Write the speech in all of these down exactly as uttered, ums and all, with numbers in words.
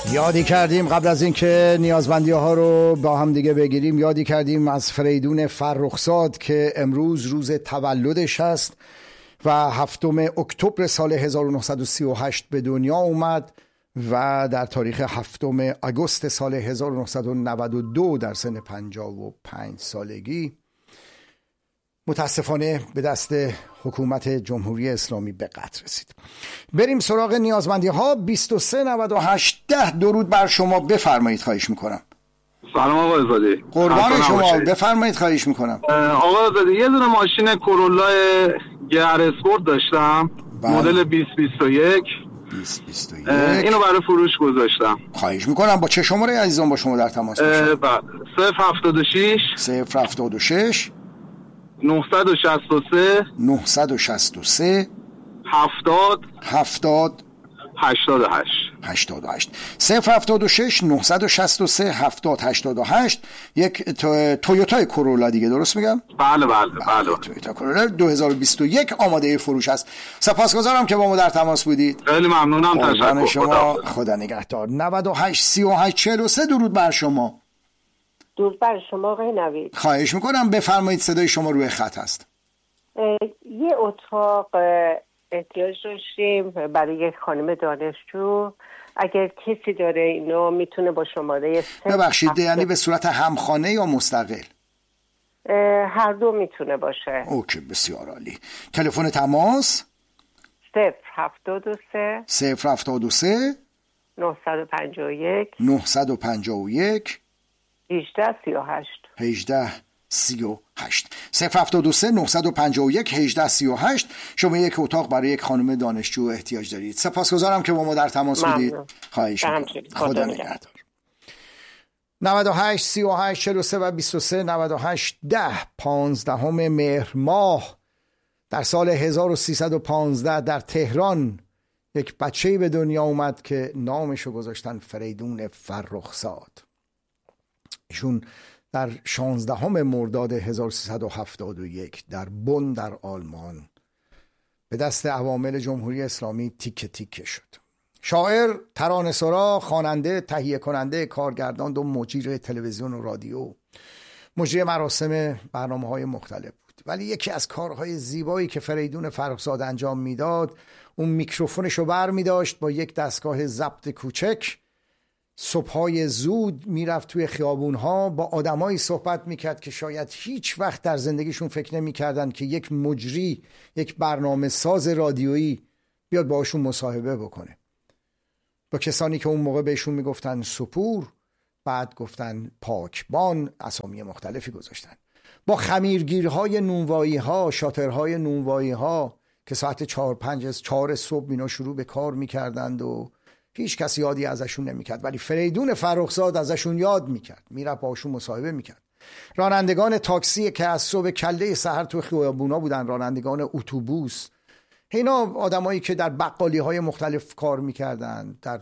یادی کردیم قبل از اینکه نیازمندی ها رو با هم دیگه بگیریم، یادی کردیم از فریدون فرخزاد که امروز روز تولدش هست و هفتم اکتبر سال هزار و نهصد و سی و هشت به دنیا اومد و در تاریخ هفتم آگوست سال هزار و نهصد و نود و دو در سن پنجاه و پنج سالگی متاسفانه به دست حکومت جمهوری اسلامی به قتل رسید. بریم سراغ نیازمندی ها. بیست و سه نود و هشت ده. درود بر شما، بفرمایید. خواهش میکنم. سلام آقا زاده. قربان شما، بفرمایید. خواهش میکنم. آقا زاده یه دونه ماشین کرولا گر اسپورت داشتم مدل بیست بیست و یک بیست بیست و یک. اینو برای فروش گذاشتم. خواهش میکنم. با چه شماره عزیزان با شما در تماس باشم؟ بعد صفر هفتاد و شش صفر هفتاد و شش نهصد و شصت و سه نهصد و شصت و سه هفتاد هفتاد هشتاد و هشت هشتاد و هشت. صفر هفتاد و شش نهصد و شصت و سه هفتاد هشتاد و هشت. یک تویوتای کرولا دیگه، درست میگم؟ بله بله بله. تویوتا کرولا دو هزار و بیست و یک آماده فروش است. سپاسگزارم که با ما در تماس بودید. خیلی ممنونم. تشکر شما. خدا نگهدار. نود و هشت سی و هشت چهل و سه. درود بر شما. درود بر شما آقای نوید. خواهش میکنم. بفرمایید. صدای شما روی خط هست. یه اتاق احتیاج داشتیم برای یک خانم دانشجو. اگر کسی داره اینو میتونه با شماره ببخشید یعنی به صورت همخانه یا مستقل؟ هر دو میتونه باشه. اوکی، بسیار عالی. تلفن تماس صفر هفتاد و سه صفر هفتاد و سه نهصد و پنجاه و یک نهصد و پنجاه و یک هجده سی و هشت هجده سی و هشت. صفر هفتاد و سه نهصد و پنجاه و یک هجده سی و هشت. شما یک اتاق برای یک خانم دانشجو احتیاج دارید. سپاسگزارم که با ما در تماس بودید. خواهش می‌کنم. خدا نگهدار. نود و هشت سی و هشت چهل و سه و بیست و سه نود و هشت ده. پانزدهم مهر ماه در سال هزار و سیصد و پانزده در تهران یک بچه‌ای به دنیا اومد که نامشو گذاشتن فریدون فرخزاد. ایشون در شانزدهم مرداد هزار و سیصد و هفتاد و یک در بن در آلمان به دست عوامل جمهوری اسلامی تیکه تیکه شد. شاعر، ترانه‌سرا، خواننده، تهیه کننده، کارگردان و مجری تلویزیون و رادیو، مجری مراسم برنامه‌های مختلف بود. ولی یکی از کارهای زیبایی که فریدون فرخزاد انجام میداد، اون میکروفونش رو بر می داشت با یک دستگاه ضبط کوچک، صبحای زود میرفت توی خیابونها با آدمایی صحبت میکرد که شاید هیچ وقت در زندگیشون فکر نمیکردن که یک مجری، یک برنامه ساز رادیویی بیاد باشون مصاحبه بکنه. با کسانی که اون موقع بهشون میگفتن سپور، بعد گفتن پاکبان، اسامی مختلفی گذاشتن. با خمیرگیرهای نونوایی ها، شاترهای نونوایی ها که ساعت چهار پنج چهار صبح اینا شروع به کار میکردند و هیچ کسی یادی ازشون نمیکرد، ولی فریدون فرخزاد ازشون یاد میکرد، میرفت باشون مصاحبه میکرد. رانندگان تاکسی که از صبح کله سحر تو خیابونا بودن، رانندگان اتوبوس، اینا آدمایی که در بقالی های مختلف کار میکردن، در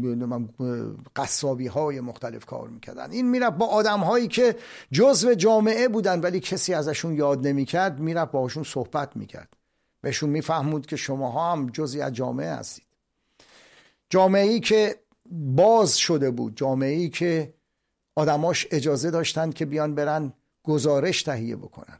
قصابی های مختلف کار میکردن. این میرفت با آدم هایی که جزو جامعه بودن ولی کسی ازشون یاد نمیکرد، میرفت باشون صحبت میکرد، بهشون میفهموند که شماها هم جزئی از جامعه هستید. جامعه‌ای که باز شده بود، جامعه‌ای که آدماش اجازه داشتن که بیان برن گزارش تهیه بکنن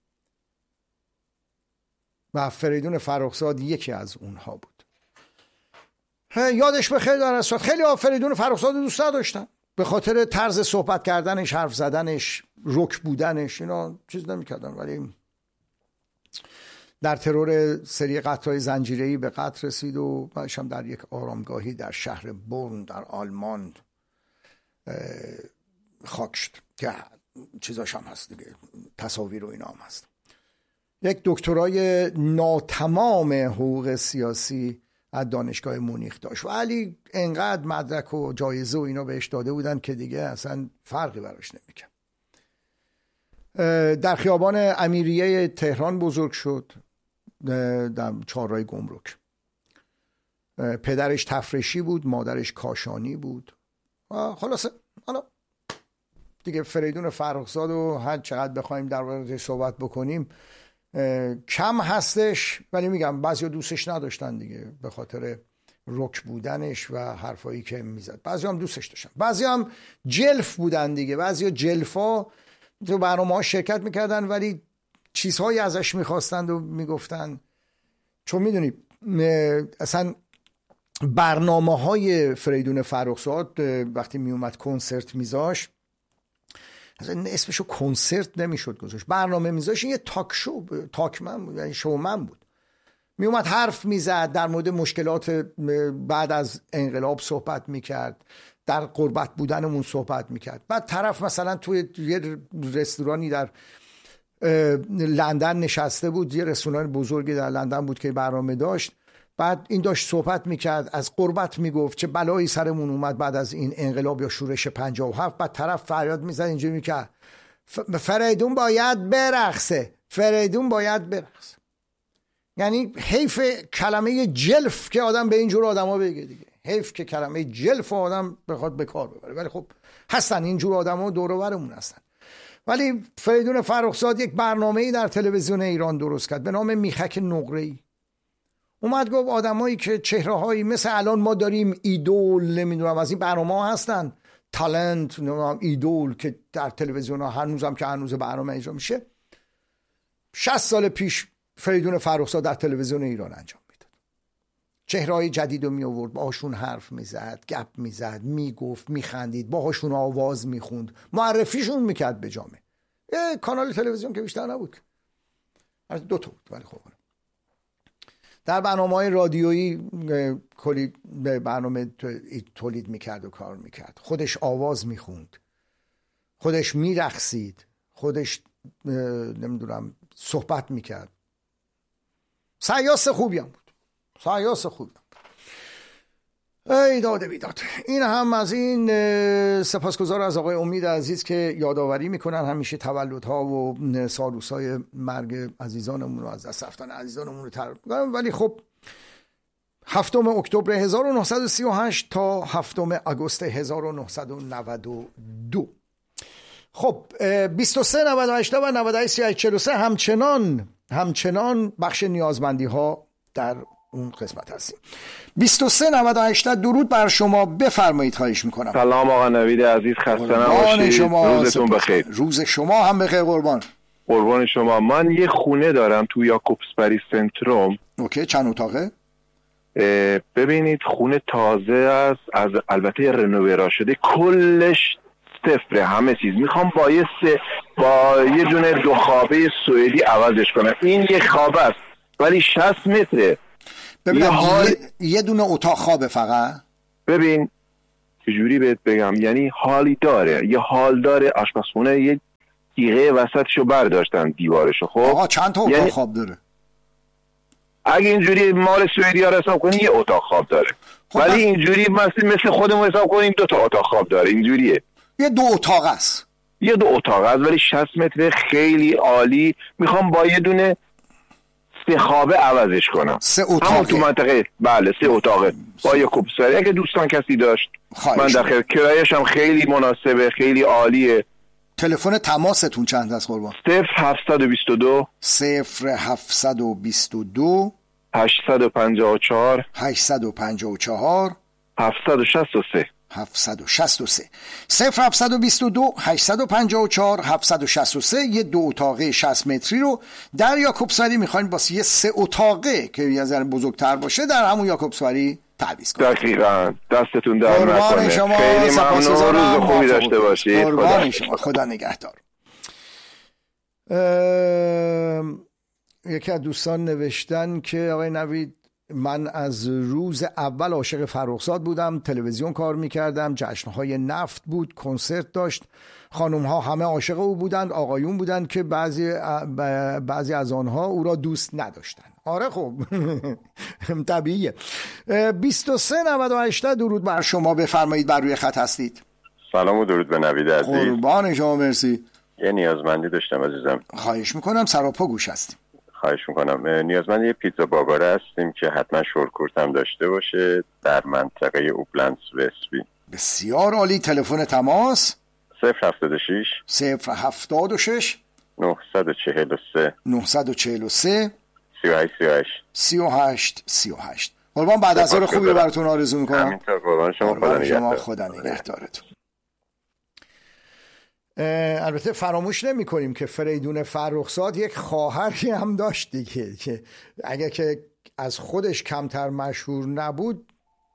و فریدون فرخزاد یکی از اونها بود. یادش بخیر در اسفاد. خیلی ها فریدون فرخزاد دوست داشتن به خاطر طرز صحبت کردنش، حرف زدنش، رک بودنش، اینا چیز نمی‌کردن، ولی در ترور سری قتل‌های زنجیره‌ای به قتل رسید و بعدش هم در یک آرامگاهی در شهر برن در آلمان خاک شد که چیزاش هم هست دیگه، تصاویر و اینا هم هست. یک دکترای ناتمام حقوق سیاسی از دانشگاه مونیخ داشت ولی انقدر مدرک و جایزه و اینا بهش داده بودن که دیگه اصلا فرقی براش نمی‌کرد. در خیابان امیریه تهران بزرگ شد، در چهارراه گمرک. پدرش تفرشی بود، مادرش کاشانی بود. خلاصه حالا دیگه فریدون فرخزاد و هر چقدر بخوایم در موردش صحبت بکنیم کم هستش، ولی میگم بعضیا دوستش نداشتن دیگه به خاطر رک بودنش و حرفایی که میزد. بعضی هم دوستش داشتن، بعضی هم جلف بودن دیگه. بعضی ها جلفا تو برنامه ها شرکت میکردن ولی چیزهایی ازش میخواستند و میگفتن. چون میدونی اصلا برنامه های فریدون فرخزاد وقتی میومد کنسرت میذاش، اصلا اسمشو کنسرت نمیشد گذاشت، برنامه میذاش. این یه تاک شو، تاکمن بود، یعنی شومن بود. میومد حرف میزد، در مورد مشکلات بعد از انقلاب صحبت میکرد، در غربت بودنمون صحبت میکرد. بعد طرف مثلا توی یه رستورانی در لندن نشسته بود، یه رستوران بزرگی در لندن بود که برنامه داشت. بعد این داشت صحبت میکرد، از غربت میگفت چه بلایی سرمون اومد بعد از این انقلاب یا شورش پنجاه و هفت. بعد طرف فریاد میزد اینجوری میکرد فریدون باید برقصه، فریدون باید برقصه. یعنی حیف کلمه جلف که آدم به اینجور آدما بگه دیگه، حیف که کلمه جلف آدم بخواد به کار ببره. ولی خب هستن اینجور آدما، دور و برمون هستن. ولی فریدون فرخزاد یک برنامه‌ای در تلویزیون ایران درست کرد به نام میخک نقره‌ای. اومد گفت آدمایی که چهره‌هایی مثل الان ما داریم ایدول، نمیدونم از این برنامه‌ها هستن، تالنت، نمیدونم ایدول که در تلویزیون‌ها هنوزم که هنوز برنامه اجرا میشه، شصت سال پیش فریدون فرخزاد در تلویزیون ایران انجام میداد. چهره‌های جدید رو می آورد، باهاشون حرف میزد، گپ میزد، میگفت، میخندید، باهاشون آواز میخوند، معرفیشون میکرد به جامعه. یه کانال تلویزیون که بیشتر نبود، از دو تا بود. ولی خب در برنامه‌های رادیویی کلی برنامه تولید میکرد و کار میکرد. خودش آواز میخوند، خودش میرقصید، خودش نمیدونم صحبت میکرد. سیاس خوبی هم بود، سیاس خوبی هم بود. ای داده بیداد. این هم از این. سپاسگزار از آقای امید عزیز که یادآوری میکنن همیشه تولدها و سالروزهای مرگ عزیزانمون رو، از دست رفتن عزیزانمون رو تبریک میگم. ولی خب هفتم اکتبر هزار و نهصد و سی و هشت تا هفتم آگوست هزار و نهصد و نود و دو. خب بیست و سه نود و هشت و نود و هشت سی و هشت چهل و سه همچنان همچنان بخش نیازمندی ها در اون قسمت هستیم. بیست و سه نود و هشت درود بر شما، بفرمایید. خواهش میکنم. سلام آقا نوید عزیز، خسته نباشید. روزتون بخیر. روز شما هم بخیر قربان. قربان شما. من یه خونه دارم تو یاکوبسبری سنتروم. اوکی. چند اتاقه؟ ببینید خونه تازه است، از البته رنوورا شده، کلش صفره، همه چیز. میخوام با یه سه با یه دونه دو خوابه سوئدی عوضش کنم. این یه خوابه است ولی شصت متره. ببین حال... یه... یه دونه اتاق خوابه فقط. ببین چجوری بهت بگم، یعنی حالی داره، یه حال داره. آشپزخونه یه تیغه وسطشو برداشتن دیوارشو. خب آقا چند تا اتاق یعنی... خواب داره؟ اگه اینجوری مال سوئدی ها رو حساب کنی یه اتاق خواب داره. خب ولی بس... اینجوری مثل مثل خودمون حساب کنیم دو تا اتاق خواب داره. اینجوریه. یه دو اتاق است. یه دو اتاق است ولی شصت متر، خیلی عالی. میخوام با یه دونه سه خوابه عوضش کنم. سه اتاقه تو منطقه. بله سه اتاقه با یه کوبسری. اگه دوستان کسی داشت من داخل، کرایه‌اش هم خیلی مناسبه، خیلی عالیه. تلفن تماستون چند است قربان؟ صفر هفتصد و بیست و دو صفر هفتصد و بیست و دو هشتصد و پنجاه و چهار هشتصد و پنجاه و چهار هفتصد و شصت و سه هفتصد و شصت و سه صفر هفتصد و بیست و دو هشتصد و پنجاه و چهار هفتصد و شصت و سه. یه دو اتاقه شصت متری رو در یاکوبسبری میخواین واسه یه سه اتاقه که یه ذره بزرگتر باشه در همون یاکوبسبری تعویض کنید. دقیقاً. دستتون در نکنه. شما خیلی ممنون. روز خوبی داشته باشید. قربان شما. خدا نگهدار. یکی از دوستان نوشتن که آقای نوید من از روز اول عاشق فرخزاد بودم، تلویزیون کار میکردم، جشنهای نفت بود، کنسرت داشت، خانم ها همه عاشق او بودند، آقایون بودند که بعضی بعضی از آنها او را دوست نداشتند. آره خب طبیعیه. بیست و سه نود و هشت درود بر شما، بفرمایید. بر روی خط هستید. سلام و درود به نوید عزیز. قربان شما. مرسی. یه نیازمندی داشتم عزیزم. خواهش میکنم. سراپا گوش هستیم. خواهش میکنم. نیازمند یه پیتزا باگاره هستیم که حتما شورکورت هم داشته باشه در منطقه اوبلندس وستبی. بسیار عالی. تلفن تماس صفر هفتاد و شش صفر هفتاد و شش نهصد و چهل و سه نهصد و چهل و سه سی و هشت سی و هشت سی و هشت سی و هشت. قربان بعد از ظهر خوبی براتون آرزو میکنم. همینطور قربان شما. خدا نگهدار. خدا نگهدارتون. البته فراموش نمی کنیم که فریدون فرخزاد یک خواهری هم داشت دیگه که اگه که از خودش کمتر مشهور نبود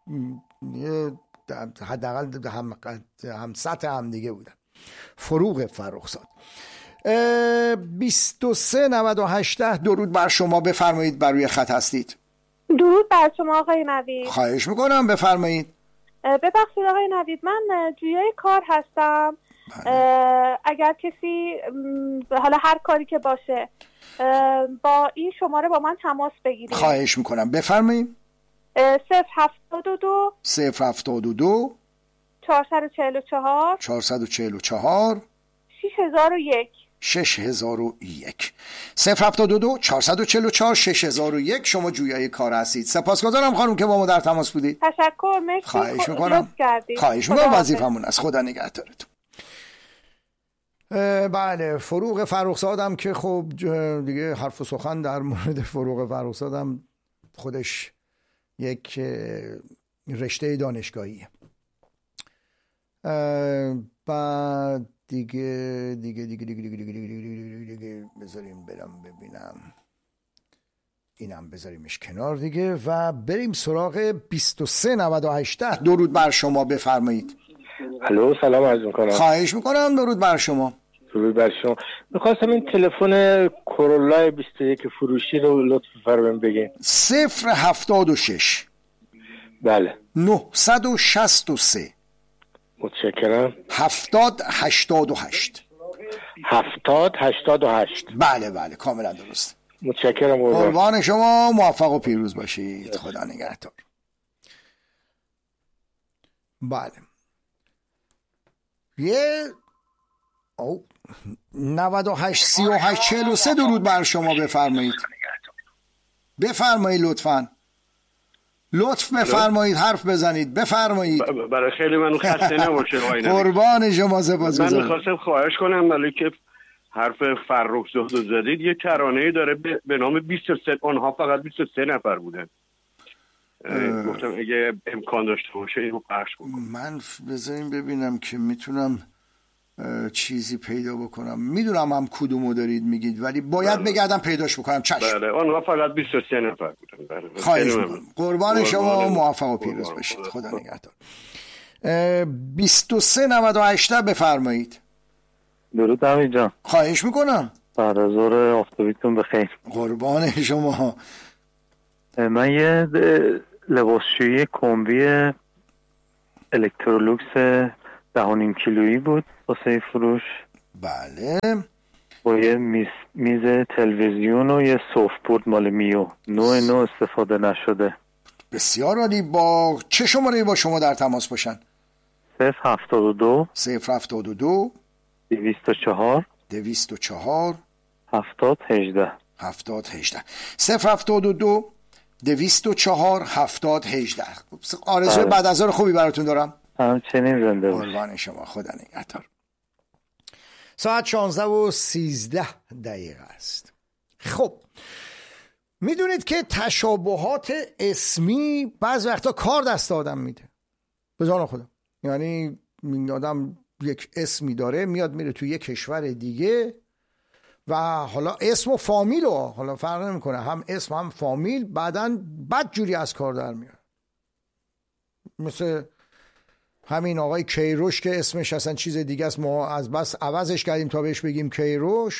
حداقل هم هم سطح هم دیگه بودن. فروغ فرخزاد. بیست و سه نود و هشت درود بر شما، بفرمایید بر روی خط هستید. درود بر شما آقای نوید. خواهش میکنم بفرمایید. ببخشید آقای نوید، من جویای کار هستم. اگر کسی حالا هر کاری که باشه با این شماره با من تماس بگیرید. خواهش میکنم بفرمایید. صفر هفتاد و دو صفر هفتاد و دو چهارصد و چهل و چهار چهارصد و چهل و چهار شش هزار و یک شش هزار و یک صفر هفتاد و دو چهارصد و چهل و چهار شش هزار و یک. شما جویای کار هستید. سپاسگزارم خانم که با ما در تماس بودید. تشکر. مرسی. خواهش میکنم. خواهش میکنم. وظیفمون است. خدا نگهدارتون. بله فروغ فرخزادم که خب دیگه حرف و سخن در مورد فروغ فرخزادم خودش یک رشته دانشگاهیه. بعد دیگه دیگه دیگه دیگه دیگه دیگه دیگه دیگه بذاریم برم ببینم، اینم بذاریمش کنار دیگه و بریم سراغ بیست و سه نود و هشت. درود بر شما، بفرمایید. الو سلام عرض میکنم. خواهش میکنم. درود بر شما. درود بر شما. میخواستم این تلفن کرولا بیست و یک فروشی رو لطف فرمایید بگین. صفر هفتاد و شش بله نهصد و شصت و سه متشکرم. هفتاد هشتاد و هشت هفتاد هشتاد و هشت بله بله کاملا درست. متشکرم. قربان شما، موفق و پیروز باشید. خدا نگهدار. بله یه او نود و هشت سی و هشت چهل و سه درود بر شما، بفرمایید. بفرمایید لطفاً. لطف بفرمایید، حرف بزنید، بفرمایید. برای خیلی منو خسته نباشه آقای نوید. قربان شما، سپاسگزارم. من می‌خواستم خواهش کنم ولی که حرف فرخزاد رو زدید، یه ترانه‌ای داره به نام بیست و سه، آنها فقط بیست و سه نفر بودن. گفتم اگه امکان داشته باشه اینو پخش کنم. من بذاریم ببینم که میتونم چیزی پیدا بکنم. میدونم هم کدومو دارید میگید ولی باید بله. بگردم پیداش بکنم. چشم. بله آنها فقط بیست و سه نفر بودن. بله. خواهش میکنم. قربان شما، موفق و پیروز باشید. خدا نگهدار. بیست و سه نود و هشت بفرمایید. درود نوید جان. خواهش میکنم. بعد از ظهر آفتابیتون بخیر. قربان شما. من یه لباسشویی کمبی الکترولوکس ده و نیم کیلویی بود واسه فروش. بله. با یه میز, میز تلویزیون و یه سوفت بورد مال میو، نوع نوع استفاده نشده. بسیار عالی. با چه شماره با شما در تماس باشن؟ صفر هفتاد و دو صفر هفتاد و دو دویست و چهار دویست و چهار هفتاد هجده هفتاد هجده صفر هفتاد و دو دویست و چهار هفتاد هجده. آرزوی بعد از ظهر خوبی براتون دارم. همچنین زنده باشید. قربان شما، خدا نگهدار. ساعت شانزده و سیزده دقیقه است. خب میدونید که تشابهات اسمی بعض وقتا کار دست آدم میده. به جان خودم. یعنی آدم یک اسمی داره میاد میره تو یک کشور دیگه و حالا اسم و فامیل رو حالا فرق نمیکنه، هم اسم هم فامیل بعدن بد جوری از کار در میاد. مثل همین آقای کیروش که اسمش اصلا چیز دیگه است، ما از بس عوضش کردیم تا بهش بگیم کیروش.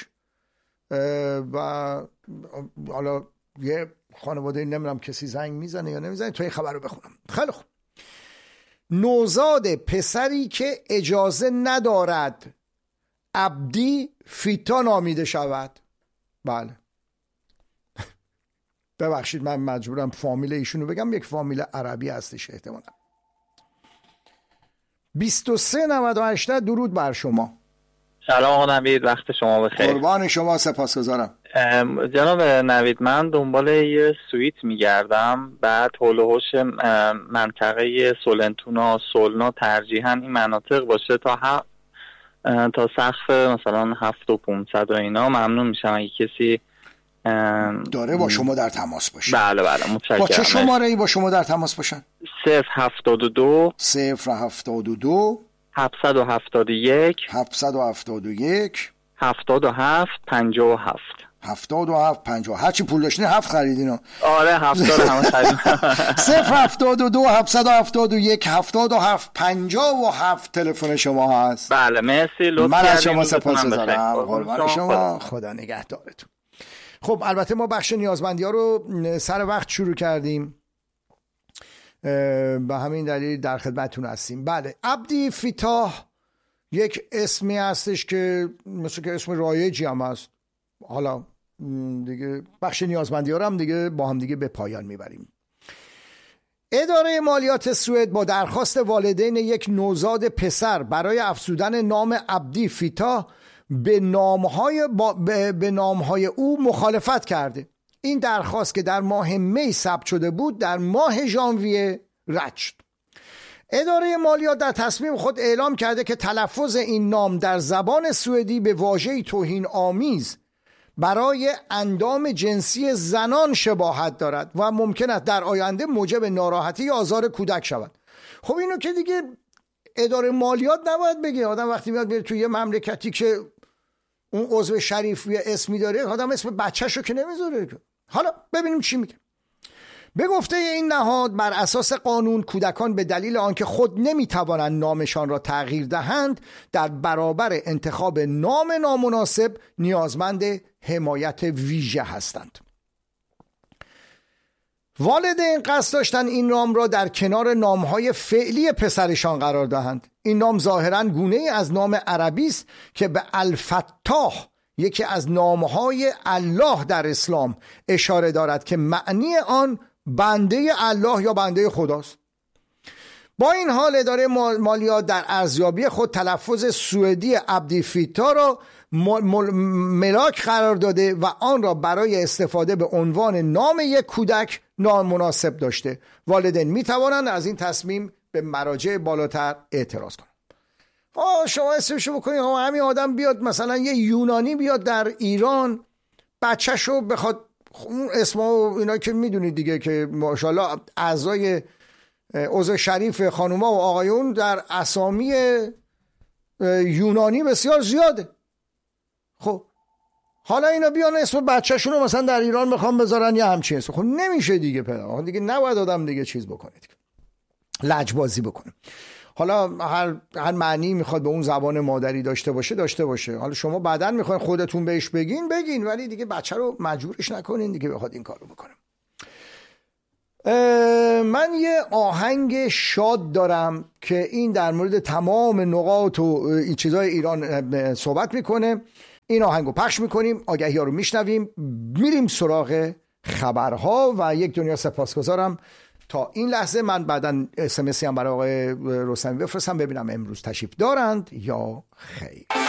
و حالا یه خانواده نمیدونم کسی زنگ میزنه یا نمیزنه، تو این خبر رو بخونم. خیلی خوب. نوزاد پسری که اجازه ندارد عبدی فیتا نامیده شود. بله ببخشید من مجبورم فامیل ایشونو بگم، یک فامیل عربی هستش احتمالا. بیست و سه نود و هشت درود بر شما. سلام آقا نوید، وقت شما بخیر. قربان شما، سپاسگزارم. جناب نوید، من دنبال یه سویت میگردم، بعد هول و هوش منطقه سولنتونا سولنا ترجیحاً این مناطق باشه تا ه... تا سقف مثلا هفت و پونصد و اینا. ممنون میشم اگه کسی داره با شما در تماس باشه. بله بله متشکرم. با چه شماره‌ای با شما در تماس باشن؟ صفر هفتاد و دو صفر هفتاد و دو هفتصد و هفتاد و یک هفتصد و هفتاد و یک هفتاد و هفت پنجاه و هفت هفتاد و هفت پنجاه. هرچی پول داشتین هفت خریدین. آره هفتاد همه خریدین. صفر هفتاد و دو هفتصد و هفتاد و یک هفتاد و هفت پنجاه و هفت تلفن شما هست. بله مرسی، لطف من از شما کردیم. سپاسگزارم. قربان شما، خدا نگهدارتون. خب البته ما بخش نیازمندی ها رو سر وقت شروع کردیم، به همین دلیل در خدمتتون هستیم. بله، عبدی فیتاه یک اسمی هستش که مثل که اسم رایجی هم هست. حالا دیگه بخش نیازمندی ها رو هم دیگه با هم دیگه به پایان میبریم. اداره مالیات سوئد با درخواست والدین یک نوزاد پسر برای افزودن نام عبدی فیتاه به نامهای با... به... به نامهای او مخالفت کرده. این درخواست که در ماه می ثبت شده بود در ماه ژانویه رد شد. اداره مالیات در تصمیم خود اعلام کرده که تلفظ این نام در زبان سوئدی به واژه‌ای توهین آمیز برای اندام جنسی زنان شباهت دارد و ممکن است در آینده موجب ناراحتی یا آزار کودک شود. خب اینو که دیگه اداره مالیات نباید بگه. آدم وقتی میاد بره توی یه مملکتی که اون عضو شریف یه اسمی داره، آدم اسم بچه‌شو که نمیذاره. حالا ببینیم چی میگه. به گفته این نهاد، بر اساس قانون کودکان به دلیل آنکه خود نمیتوانند نامشان را تغییر دهند در برابر انتخاب نام نامناسب نیازمند حمایت ویژه هستند. والدین قصد داشتند این نام را در کنار نامهای فعلی پسرشان قرار دهند. این نام ظاهراً گونه‌ای از نام عربی است که به الفتاح، یکی از نامهای الله در اسلام، اشاره دارد که معنی آن بنده الله یا بنده خداست. با این حال اداره مالیات در ارزیابی خود تلفظ سوئدی عبدی فیتا را ملاک قرار داده و آن را برای استفاده به عنوان نام یک کودک نامناسب داشته. والدین می توانند از این تصمیم به مراجع بالاتر اعتراض کنند. آه شما اسمشو بکنید، همین آدم بیاد مثلا یه یونانی بیاد در ایران بچه‌شو بخواد، اون اسما اینا که میدونید دیگه که ماشاءالله اعضای عضو شریف خانوما و آقایون در اسامی یونانی بسیار زیاده. خب حالا اینا بیان اسم بچه‌شون رو مثلا در ایران بخوام بذارن یا همچین اسم، خب نمیشه دیگه. پدر دیگه نباید آدم دیگه چیز بکنه، لجبازی بکنه. حالا هر هر معنی میخواد به اون زبان مادری داشته باشه داشته باشه. حالا شما بعداً میخواین خودتون بهش بگین بگین، ولی دیگه بچه رو مجبورش نکنین دیگه بخواد این کارو بکنه. من یه آهنگ شاد دارم که این در مورد تمام نقاط و این چیزای ایران صحبت میکنه. این آهنگو پخش میکنیم، آگهی ها رو میشنویم، میریم سراغ خبرها و یک دنیا سپاسگزارم تا این لحظه. من بعداً اس ام اسی هم برای آقای رستمی بفرستم ببینم امروز تشریف دارند یا خیر.